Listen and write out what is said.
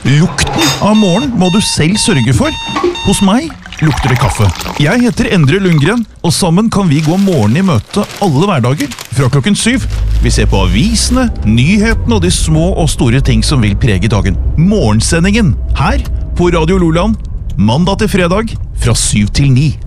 Lukten av morgen må du selv sørge for. Hos meg lukter det kaffe. Jeg heter Endre Lundgren, og sammen kan vi gå morgenen i møte alle hverdager fra klokken 7. Vi ser på avisene, nyhetene og de små og store ting som vil prege dagen. Morgensendingen her på Radio Loland, mandag til fredag fra 7 til 9.